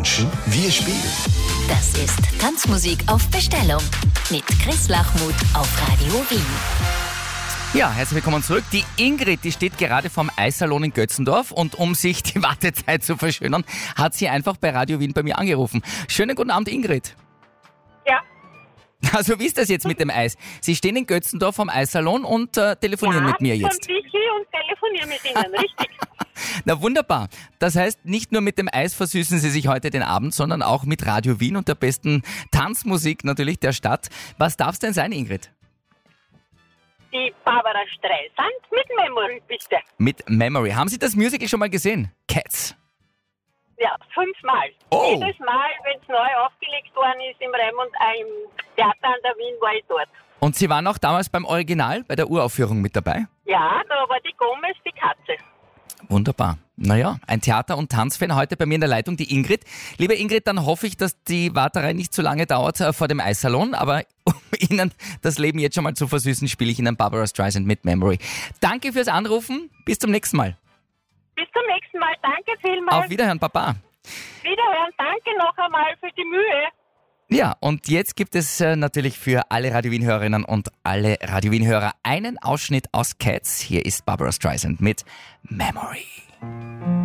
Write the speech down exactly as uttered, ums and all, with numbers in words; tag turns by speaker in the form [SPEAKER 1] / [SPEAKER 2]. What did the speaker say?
[SPEAKER 1] Wünschen, wir spielen.
[SPEAKER 2] Das ist Tanzmusik auf Bestellung mit Chris Lachmuth auf Radio Wien.
[SPEAKER 3] Ja, herzlich willkommen zurück. Die Ingrid, die steht gerade vorm Eissalon in Götzendorf und um sich die Wartezeit zu verschönern, hat sie einfach bei Radio Wien bei mir angerufen. Schönen guten Abend, Ingrid.
[SPEAKER 4] Ja.
[SPEAKER 3] Also wie ist das jetzt mit dem Eis? Sie stehen in Götzendorf vom Eissalon und äh, telefonieren
[SPEAKER 4] ja,
[SPEAKER 3] mit mir jetzt.
[SPEAKER 4] Ja, ich und telefoniere mit Ihnen, richtig.
[SPEAKER 3] Na wunderbar. Das heißt, nicht nur mit dem Eis versüßen Sie sich heute den Abend, sondern auch mit Radio Wien und der besten Tanzmusik natürlich der Stadt. Was darf es denn sein, Ingrid?
[SPEAKER 4] Die Barbara Streisand mit Memory, bitte.
[SPEAKER 3] Mit Memory. Haben Sie das Musical schon mal gesehen? Cats.
[SPEAKER 4] Ja, fünfmal.
[SPEAKER 3] Oh.
[SPEAKER 4] Jedes Mal, wenn es neu aufgelegt worden ist im Raimund, äh, im Theater an der Wien, war ich dort.
[SPEAKER 3] Und Sie waren auch damals beim Original, bei der Uraufführung mit dabei?
[SPEAKER 4] Ja, da war die Gomez, die Katze.
[SPEAKER 3] Wunderbar. Naja, ein Theater- und Tanzfan heute bei mir in der Leitung, die Ingrid. Liebe Ingrid, dann hoffe ich, dass die Warterei nicht zu lange dauert äh, vor dem Eissalon, aber um Ihnen das Leben jetzt schon mal zu versüßen, spiele ich Ihnen Barbara Streisand mit Memory. Danke fürs Anrufen, bis zum nächsten Mal.
[SPEAKER 4] Bis zum nächsten Mal, danke vielmals.
[SPEAKER 3] Auf Wiederhören, Papa.
[SPEAKER 4] Wiederhören, danke noch einmal für die Mühe.
[SPEAKER 3] Ja, und jetzt gibt es äh, natürlich für alle Radio Wien-Hörerinnen und alle Radio Wien-Hörer einen Ausschnitt aus Cats. Hier ist Barbara Streisand mit Memory.